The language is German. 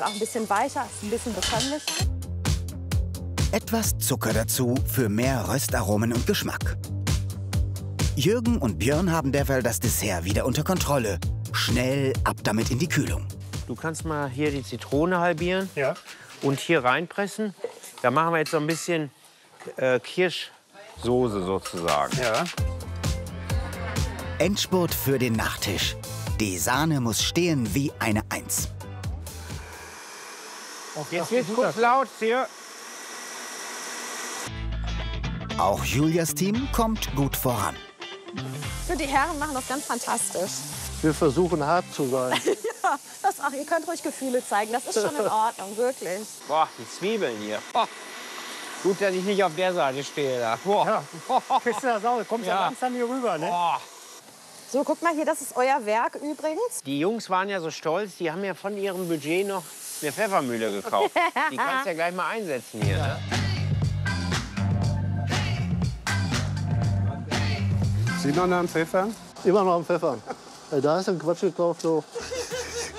Auch ein bisschen weicher, ist ein bisschen bekömmlicher. Etwas Zucker dazu für mehr Röstaromen und Geschmack. Jürgen und Björn haben derweil das Dessert wieder unter Kontrolle. Schnell ab damit in die Kühlung. Du kannst mal hier die Zitrone halbieren, Ja. und hier reinpressen. Da machen wir jetzt so ein bisschen Kirschsoße sozusagen. Ja. Endspurt für den Nachtisch. Die Sahne muss stehen wie eine Eins. Jetzt wird's kurz laut hier. Auch Julias Team kommt gut voran. Für die Herren machen das ganz fantastisch. Wir versuchen hart zu sein. Ja, ihr könnt ruhig Gefühle zeigen. Das ist schon in Ordnung, wirklich. Boah, die Zwiebeln hier. Oh. Gut, dass ich nicht auf der Seite stehe. Da. Boah. Ja. Kriegst du das auch? Kommst ja langsam hier rüber, ne? Oh. So, guck mal hier, das ist euer Werk übrigens. Die Jungs waren ja so stolz, die haben ja von ihrem Budget noch eine Pfeffermühle gekauft. Die kannst du ja gleich mal einsetzen hier. Ne? Sie noch nach dem Pfeffer? Immer noch am Pfeffern. Da ist ein Quatsch gekauft. So.